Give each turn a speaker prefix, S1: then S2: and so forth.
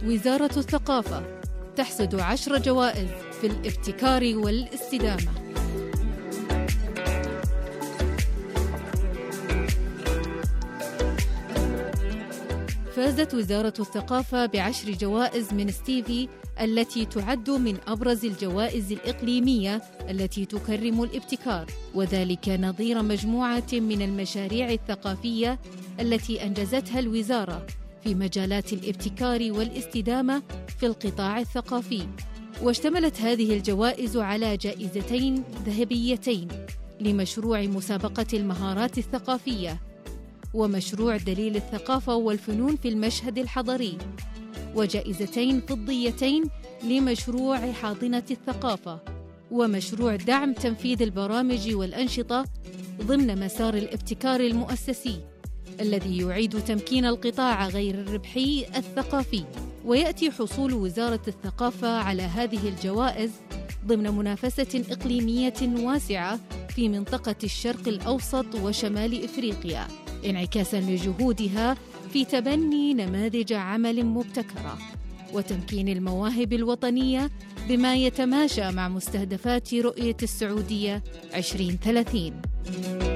S1: وزارة الثقافة تحصد 10 جوائز في الابتكار والاستدامة. فازت وزارة الثقافة ب10 جوائز من ستيفي التي تعد من أبرز الجوائز الإقليمية التي تكرم الابتكار، وذلك نظير مجموعة من المشاريع الثقافية التي أنجزتها الوزارة في مجالات الابتكار والاستدامة في القطاع الثقافي. واشتملت هذه الجوائز على جائزتين ذهبيتين لمشروع مسابقة المهارات الثقافية، ومشروع دليل الثقافة والفنون في المشهد الحضري، وجائزتين فضيتين لمشروع حاضنة الثقافة، ومشروع دعم تنفيذ البرامج والأنشطة ضمن مسار الابتكار المؤسسي الذي يعيد تمكين القطاع غير الربحي الثقافي. ويأتي حصول وزارة الثقافة على هذه الجوائز ضمن منافسة إقليمية واسعة في منطقة الشرق الأوسط وشمال إفريقيا، انعكاساً لجهودها في تبني نماذج عمل مبتكرة وتمكين المواهب الوطنية بما يتماشى مع مستهدفات رؤية السعودية 2030.